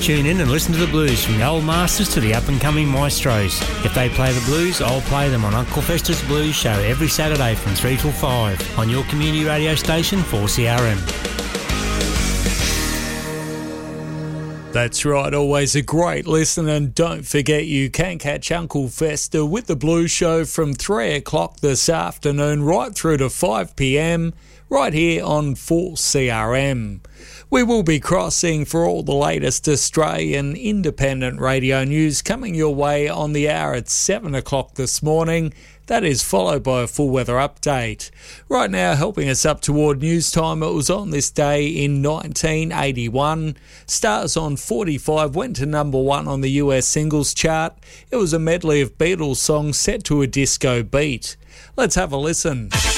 Tune in and listen to the blues from the old masters to the up-and-coming maestros. If they play the blues, I'll play them on Uncle Fester's Blues Show every Saturday from 3 till 5 on your community radio station 4CRM. That's right, always a great listen, and don't forget you can catch Uncle Fester with the Blues Show from 3 o'clock this afternoon right through to 5 p.m. right here on 4CRM. We will be crossing for all the latest Australian independent radio news coming your way on the hour at 7 o'clock this morning. That is followed by a full weather update. Right now, helping us up toward news time, it was on this day in 1981. Stars on 45 went to number 1 on the US singles chart. It was a medley of Beatles songs set to a disco beat. Let's have a listen.